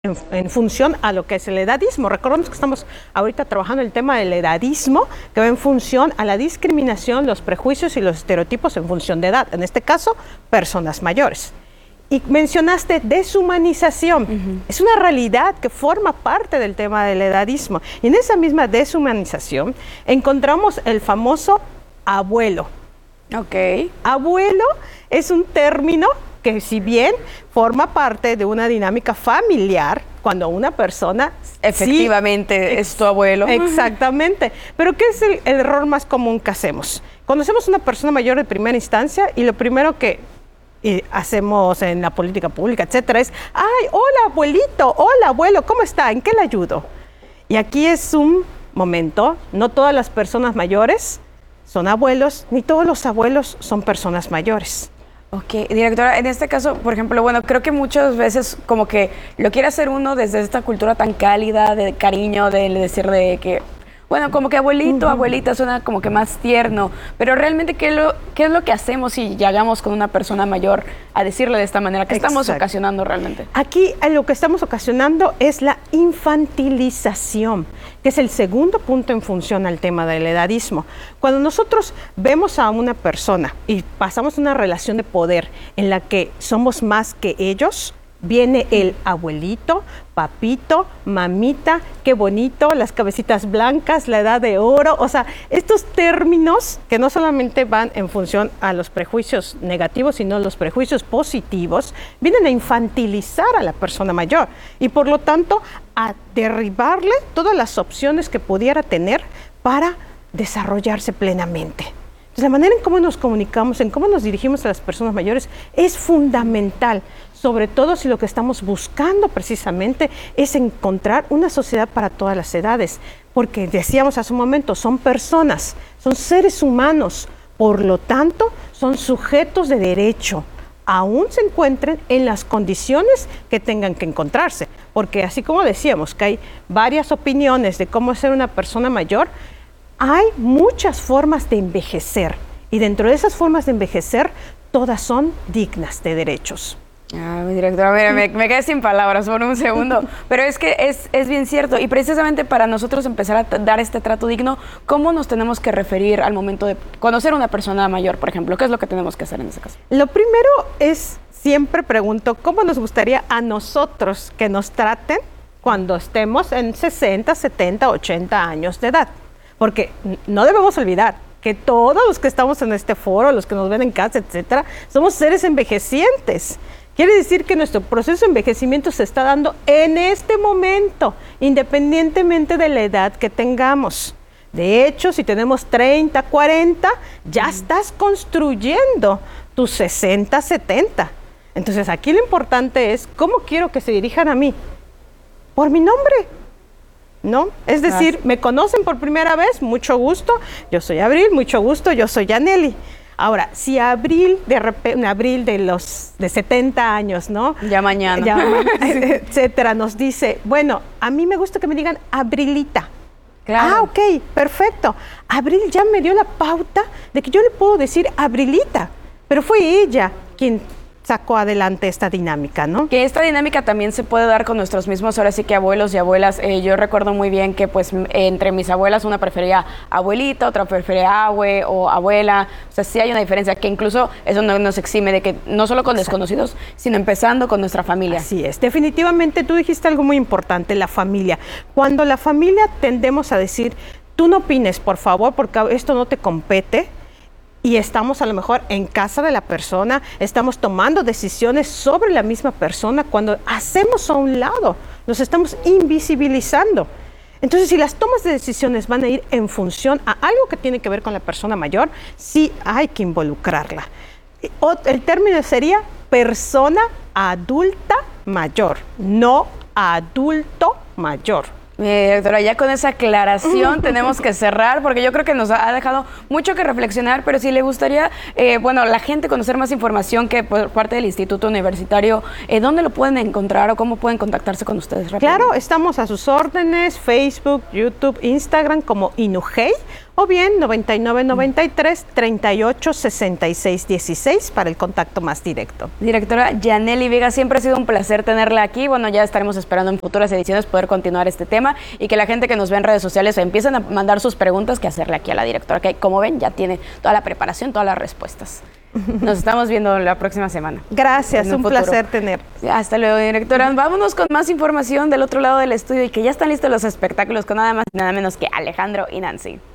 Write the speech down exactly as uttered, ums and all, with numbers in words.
En, en función a lo que es el edadismo. Recordemos que estamos ahorita trabajando el tema del edadismo, que va en función a la discriminación, los prejuicios y los estereotipos en función de edad. En este caso, personas mayores. Y mencionaste deshumanización. Uh-huh. Es una realidad que forma parte del tema del edadismo. Y en esa misma deshumanización encontramos el famoso abuelo. Ok. Abuelo es un término que, si bien forma parte de una dinámica familiar, cuando una persona... Efectivamente, sí, es tu abuelo. Exactamente. Pero ¿qué es el, el error más común que hacemos? Conocemos a una persona mayor de primera instancia y lo primero que y hacemos en la política pública, etcétera, es, ay, hola abuelito, hola abuelo, ¿cómo está? ¿En qué le ayudo? Y aquí es un momento, no todas las personas mayores son abuelos, ni todos los abuelos son personas mayores. Ok, directora, en este caso, por ejemplo, bueno, creo que muchas veces como que lo quiere hacer uno desde esta cultura tan cálida, de cariño, de decir de que, bueno, como que abuelito, uh-huh. abuelita suena como que más tierno, pero realmente, ¿qué es, lo, ¿qué es lo que hacemos si llegamos con una persona mayor a decirle de esta manera? ¿Qué estamos Exacto. ocasionando realmente? Aquí lo que estamos ocasionando es la infantilización, que es el segundo punto en función al tema del edadismo. Cuando nosotros vemos a una persona y pasamos una relación de poder en la que somos más que ellos, viene el abuelito, papito, mamita, qué bonito, las cabecitas blancas, la edad de oro. O sea, estos términos que no solamente van en función a los prejuicios negativos, sino los prejuicios positivos, vienen a infantilizar a la persona mayor y por lo tanto a derribarle todas las opciones que pudiera tener para desarrollarse plenamente. Entonces, la manera en cómo nos comunicamos, en cómo nos dirigimos a las personas mayores es fundamental, sobre todo si lo que estamos buscando precisamente es encontrar una sociedad para todas las edades, porque decíamos hace un momento, son personas, son seres humanos, por lo tanto, son sujetos de derecho, aún se encuentren en las condiciones que tengan que encontrarse, porque así como decíamos que hay varias opiniones de cómo ser una persona mayor, hay muchas formas de envejecer y dentro de esas formas de envejecer, todas son dignas de derechos. Ah, mi directora, mira, me, me quedé sin palabras por un segundo, pero es que es, es bien cierto y precisamente para nosotros empezar a dar este trato digno, ¿cómo nos tenemos que referir al momento de conocer a una persona mayor, por ejemplo? ¿Qué es lo que tenemos que hacer en ese caso? Lo primero es, siempre pregunto, ¿cómo nos gustaría a nosotros que nos traten cuando estemos en sesenta, setenta, ochenta años de edad? Porque no debemos olvidar que todos los que estamos en este foro, los que nos ven en casa, etcétera, somos seres envejecientes. Quiere decir que nuestro proceso de envejecimiento se está dando en este momento, independientemente de la edad que tengamos. De hecho, si tenemos treinta, cuarenta, ya estás construyendo tus sesenta, setenta. Entonces, aquí lo importante es, ¿cómo quiero que se dirijan a mí? Por mi nombre, ¿no? Es decir, me conocen por primera vez, mucho gusto, yo soy Abril, mucho gusto, yo soy Yaneli. Ahora, si Abril de repente, Abril de los de setenta años, ¿no? Ya mañana. Ya, etcétera, nos dice, bueno, a mí me gusta que me digan Abrilita. Claro. Ah, ok, perfecto. Abril ya me dio la pauta de que yo le puedo decir Abrilita, pero fue ella quien sacó adelante esta dinámica, ¿no? Que esta dinámica también se puede dar con nuestros mismos, ahora sí que abuelos y abuelas. Eh, yo recuerdo muy bien que pues entre mis abuelas una prefería abuelita, otra prefería abue o abuela. O sea, sí hay una diferencia, que incluso eso no nos exime de que no solo con Exacto. desconocidos, sino empezando con nuestra familia. Así es, definitivamente tú dijiste algo muy importante, la familia. Cuando la familia tendemos a decir, tú no opines, por favor, porque esto no te compete, y estamos a lo mejor en casa de la persona, estamos tomando decisiones sobre la misma persona, cuando hacemos a un lado, nos estamos invisibilizando. Entonces, si las tomas de decisiones van a ir en función a algo que tiene que ver con la persona mayor, sí hay que involucrarla. El término sería persona adulta mayor, no adulto mayor. Mi doctora, ya con esa aclaración tenemos que cerrar, porque yo creo que nos ha dejado mucho que reflexionar, pero si le gustaría, eh, bueno, la gente conocer más información que por parte del Instituto Universitario, eh, ¿dónde lo pueden encontrar o cómo pueden contactarse con ustedes? Claro, estamos a sus órdenes, Facebook, YouTube, Instagram como INUGEI, o bien noventa y nueve noventa y tres, treinta y ocho, sesenta y seis dieciséis para el contacto más directo. Directora Yanely Vega, siempre ha sido un placer tenerla aquí. Bueno, ya estaremos esperando en futuras ediciones poder continuar este tema y que la gente que nos ve en redes sociales empiecen a mandar sus preguntas que hacerle aquí a la directora, que como ven ya tiene toda la preparación, todas las respuestas. Nos estamos viendo la próxima semana. Gracias, un futuro. placer tener. Hasta luego, directora. Vámonos con más información del otro lado del estudio y que ya están listos los espectáculos con nada más y nada menos que Alejandro y Nancy.